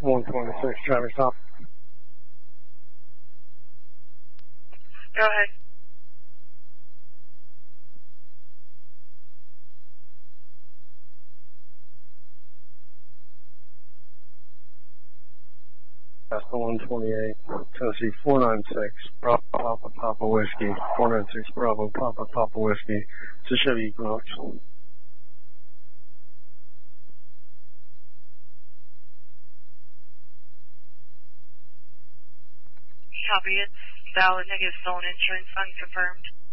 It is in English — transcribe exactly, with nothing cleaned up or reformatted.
one twenty-six, traffic stop. Go ahead. That's the one twenty-eight, Tennessee four nine six, Bravo Papa Papa Whiskey, four nine six Bravo Papa Papa Whiskey. It's a Chevy Equinox. Copy it. Valid negative stolen insurance unconfirmed.